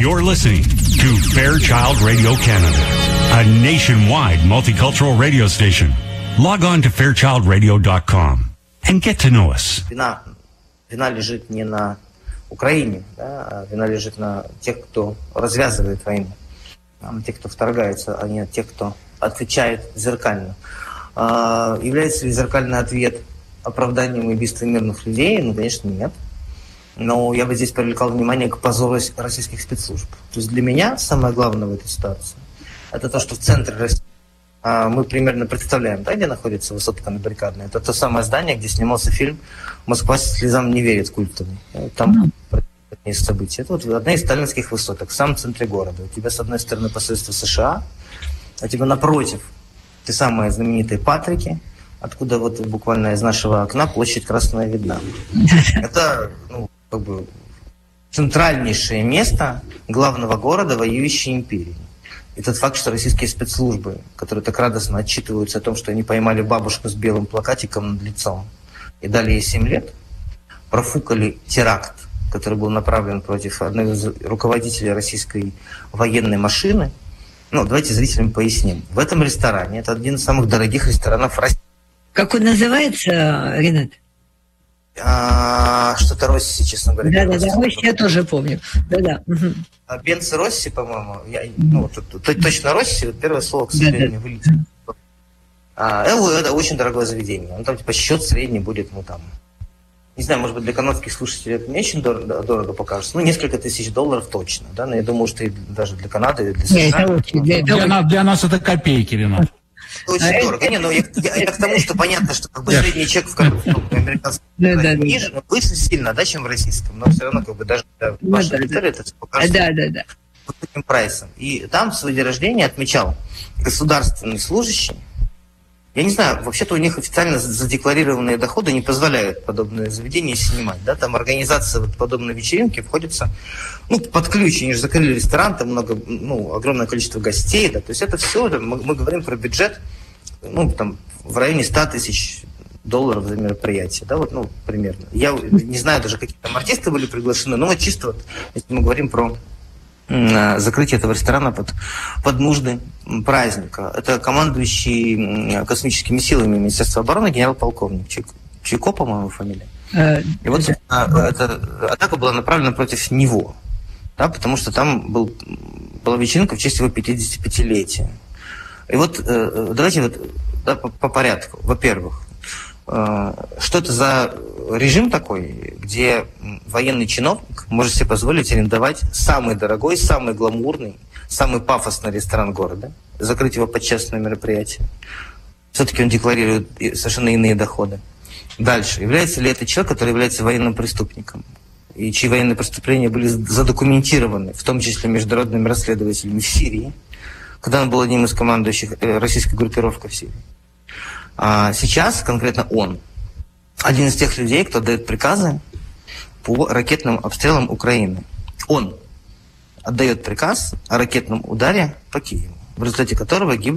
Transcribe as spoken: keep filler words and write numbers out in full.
You're listening to Fairchild Radio Canada, a nationwide multicultural radio station. Log on to fairchild radio dot com and get to know us. Вина, вина лежит не на Украине, да, а вина лежит на тех, кто развязывает войну, на тех, кто вторгается, а не на тех, кто отвечает зеркально. А, является ли зеркальный ответ оправданием убийства мирных людей? Ну, конечно, нет. Но я бы здесь привлекал внимание к позору российских спецслужб. То есть для меня самое главное в этой ситуации – это то, что в центре России а, мы примерно представляем, да, где находится высотка на Баррикадной. Это то самое здание, где снимался фильм «Москва слезам не верит» культовый. Там есть события. Это вот одна из сталинских высоток в самом центре города. У тебя с одной стороны посольство США, а у тебя напротив те самые знаменитые Патрики, откуда вот буквально из нашего окна площадь Красная видна. Это, ну, как бы центральнейшее место главного города воюющей империи. И тот факт, что российские спецслужбы, которые так радостно отчитываются о том, что они поймали бабушку с белым плакатиком над лицом и дали ей семь лет, профукали теракт, который был направлен против одного из руководителей российской военной машины. Ну, давайте зрителям поясним. В этом ресторане, это один из самых дорогих ресторанов России. Как он называется, Ренат? А, что-то Росси, честно говоря. Да-да-да, Росси я тоже помню. Да-да. Угу. А Бенц Росси, по-моему, я, ну, точно Росси, вот первое слово, к сожалению, не вылетело. А, это очень дорогое заведение. Он там, типа, счет средний будет, ну, там, не знаю, может быть, для канадских слушателей это не очень дорого, дорого покажется, ну, несколько тысяч долларов точно, да, но я думаю, что и даже для Канады, и для США... Нет, это очень, для, для, для, для нас это копейки, Ренат. Очень а дорого. Это... Не, ну, я, я, я к тому, что понятно, что как бы средний чек в американском ниже, но выше сильно, да, чем в российском, но все равно как бы даже для вашей аудитории это все покажется да, да, да. вот таким прайсом. И там свой день рождения отмечал государственный служащий. Я не знаю, вообще-то у них официально задекларированные доходы не позволяют подобные заведения снимать. Да? Там организация вот подобной вечеринки входится, ну, под ключ, они же закрыли ресторан, там много, ну, огромное количество гостей. Да? То есть это все, это, мы, мы говорим про бюджет, ну, там, в районе ста тысяч долларов за мероприятие, да, вот, ну, примерно. Я не знаю даже, какие там артисты были приглашены, но вот чисто вот, если мы говорим про закрытие этого ресторана под, под нужды праздника. Это командующий космическими силами Министерства обороны генерал-полковник Чайко, Чайко, по-моему, фамилия. И вот а, эта атака была направлена против него, да, потому что там был, была вечеринка в честь его пятидесятипятилетия. И вот давайте вот, да, по, по порядку. Во-первых, что это за режим такой, где военный чиновник может себе позволить арендовать самый дорогой, самый гламурный, самый пафосный ресторан города, закрыть его под частное мероприятие? Все-таки он декларирует совершенно иные доходы. Дальше. Является ли это человек, который является военным преступником, и чьи военные преступления были задокументированы, в том числе международными расследователями в Сирии, когда он был одним из командующих российской группировки в Сирии? А сейчас конкретно он один из тех людей, кто дает приказы по ракетным обстрелам Украины. Он отдает приказ о ракетном ударе по Киеву, в результате которого гибнет